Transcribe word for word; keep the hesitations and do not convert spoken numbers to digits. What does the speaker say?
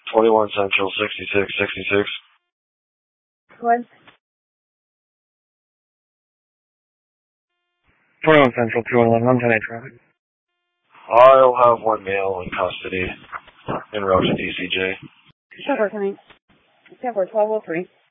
twenty-one Central, sixty-six sixty-six. What? twenty-one Central, two one one, one ten eight traffic. I'll have one male in custody in route to D C J. Chevrolet coming. Chevrolet twelve oh three.